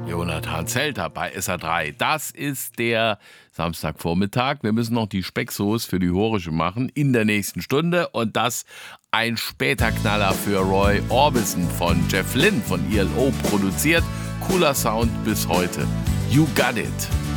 Jonathan Zelter bei SA3. Das ist der Samstagvormittag. Wir müssen noch die Specksoße für die Horische machen in der nächsten Stunde. Und das ein später Knaller für Roy Orbison von Jeff Lynne von ELO produziert. Cooler Sound bis heute. You Got It.